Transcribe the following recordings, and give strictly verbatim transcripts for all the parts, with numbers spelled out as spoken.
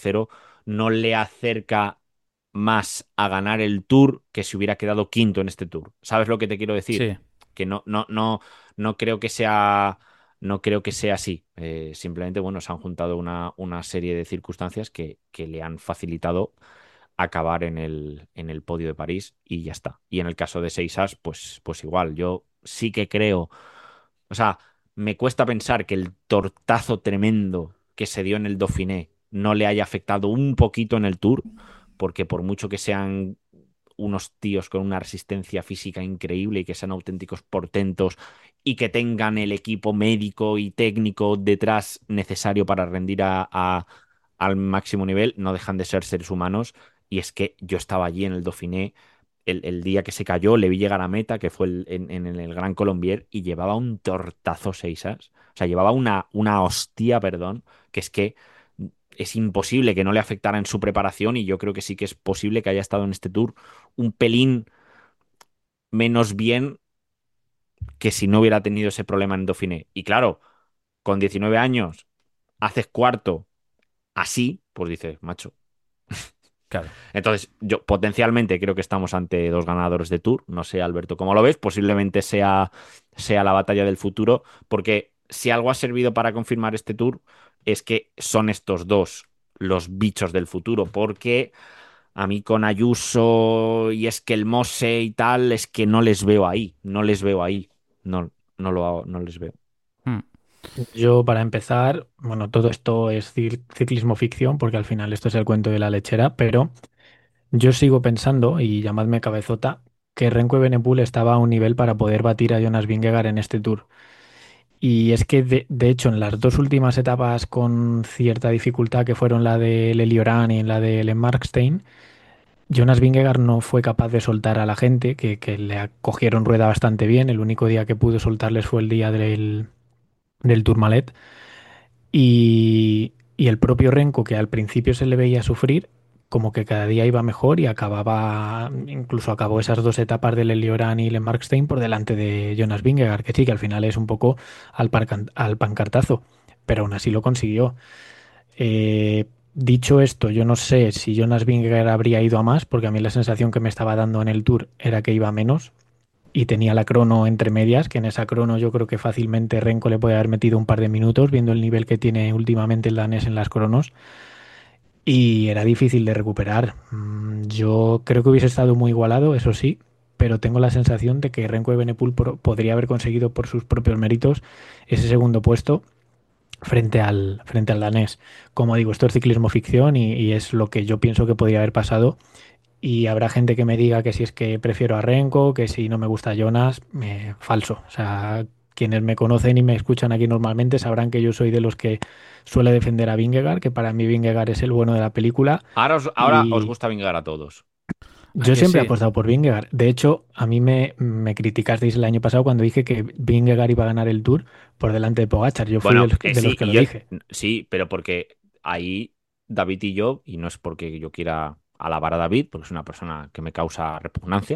tercero no le acerca más a ganar el Tour que si hubiera quedado quinto en este Tour. ¿Sabes lo que te quiero decir? Sí, Que no, no, no, no creo que sea, no creo que sea así. Eh, simplemente, bueno, se han juntado una, una serie de circunstancias que, que le han facilitado acabar en el, en el podio de París y ya está. Y en el caso de Seixas, pues, pues igual, yo sí que creo, o sea, me cuesta pensar que el tortazo tremendo que se dio en el Dauphiné no le haya afectado un poquito en el Tour, porque por mucho que sean unos tíos con una resistencia física increíble y que sean auténticos portentos y que tengan el equipo médico y técnico detrás necesario para rendir a, a- al máximo nivel, no dejan de ser seres humanos. Y es que yo estaba allí en el Dauphiné el, el día que se cayó, le vi llegar a meta, que fue el- en, en el Gran Colombier, y llevaba un tortazo seisas. O sea, llevaba una, una hostia, perdón, que es que es imposible que no le afectara en su preparación y yo creo que sí que es posible que haya estado en este tour un pelín menos bien que si no hubiera tenido ese problema en Dauphiné. Y claro, con diecinueve años haces cuarto así, pues dices, macho. claro. Entonces, yo potencialmente creo que estamos ante dos ganadores de Tour. No sé, Alberto, cómo lo ves. Posiblemente sea, sea la batalla del futuro, porque si algo ha servido para confirmar este Tour es que son estos dos los bichos del futuro, porque a mí con Ayuso y es que el Mose y tal, es que no les veo ahí, no les veo ahí, no, no, lo, no les veo. Hmm. Yo, para empezar, bueno, todo esto es cir- ciclismo ficción, porque al final esto es el cuento de la lechera, pero yo sigo pensando, y llamadme cabezota, que Renko Evenepoel estaba a un nivel para poder batir a Jonas Vingegaard en este Tour. Y es que, de, de hecho, en las dos últimas etapas con cierta dificultad, que fueron la de Leliorán y la de Le Markstein, Jonas Vingegaard no fue capaz de soltar a la gente, que, que le acogieron rueda bastante bien. El único día que pudo soltarles fue el día del, del Tourmalet. Y, y el propio Renko, que al principio se le veía sufrir, como que cada día iba mejor y acababa, incluso acabó esas dos etapas del Eliorán y Le Markstein por delante de Jonas Vingegaard, que sí, que al final es un poco al, parcan- al pancartazo, pero aún así lo consiguió. Eh, dicho esto, yo no sé si Jonas Vingegaard habría ido a más, porque a mí la sensación que me estaba dando en el Tour era que iba a menos y tenía la crono entre medias, que en esa crono yo creo que fácilmente Renko le puede haber metido un par de minutos, viendo el nivel que tiene últimamente el danés en las cronos, y era difícil de recuperar. Mm, Yo creo que hubiese estado muy igualado, eso sí, pero tengo la sensación de que Renko Evenepoel pro- podría haber conseguido por sus propios méritos ese segundo puesto frente al, frente al danés. Como digo, esto es ciclismo ficción y, y es lo que yo pienso que podría haber pasado y habrá gente que me diga que si es que prefiero a Renko, que si no me gusta Jonas, eh, falso. O sea, quienes me conocen y me escuchan aquí normalmente sabrán que yo soy de los que suele defender a Vingegaard, que para mí Vingegaard es el bueno de la película. Ahora os, ahora os Y gusta vingar a todos. Es yo que siempre he sí. apostado por Vingegaard. De hecho, a mí me, me criticasteis el año pasado cuando dije que Vingegaard iba a ganar el Tour por delante de Pogačar. Yo fui de Bueno, los, eh, de los sí, que y lo yo, dije. sí, pero porque ahí David y yo, y no es porque yo quiera alabar a David, porque es una persona que me causa repugnancia,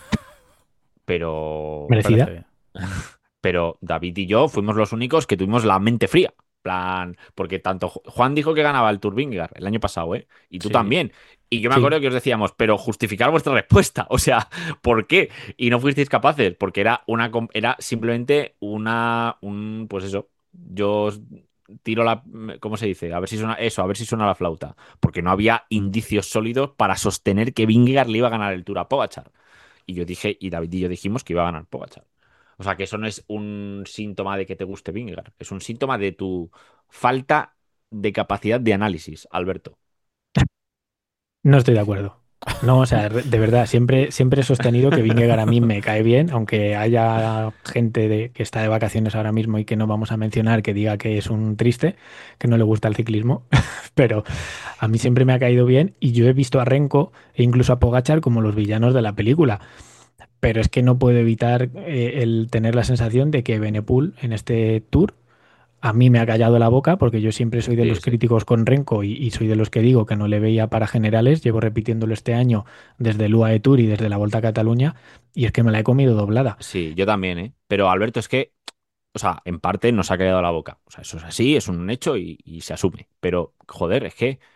pero, Parece Merecida. bien. pero David y yo fuimos los únicos que tuvimos la mente fría. Plan, porque tanto Ju- Juan dijo que ganaba el Tour Vingegaard el año pasado, ¿eh? Y tú Sí. también. Y yo me Sí. acuerdo que os decíamos, pero justificar vuestra respuesta. O sea, ¿por qué? Y no fuisteis capaces, porque era una com- era simplemente una un pues eso. Yo os tiro la ¿cómo se dice? A ver si suena eso, a ver si suena la flauta, porque no había indicios sólidos para sostener que Vingegaard le iba a ganar el Tour a Pogačar. Y yo dije, y David y yo dijimos que iba a ganar Pogačar. O sea, que eso no es un síntoma de que te guste Vingegaard, es un síntoma de tu falta de capacidad de análisis, Alberto. No estoy de acuerdo. No, o sea, re- de verdad, siempre, siempre he sostenido que Vingegaard a mí me cae bien, aunque haya gente de, que está de vacaciones ahora mismo y que no vamos a mencionar que diga que es un triste, que no le gusta el ciclismo, pero a mí siempre me ha caído bien y yo he visto a Renko e incluso a Pogačar como los villanos de la película, pero es que no puedo evitar eh, el tener la sensación de que Benepul en este tour a mí me ha callado la boca porque yo siempre soy de Sí, los sí. críticos con Renko y, y soy de los que digo que no le veía para generales. Llevo repitiéndolo este año desde el U A E Tour y desde la Volta a Cataluña y es que me la he comido doblada. Sí, yo también, ¿eh? Pero Alberto, es que, o sea, en parte nos ha quedado la boca. O sea, eso es así, es un hecho y, y se asume. Pero, joder, es que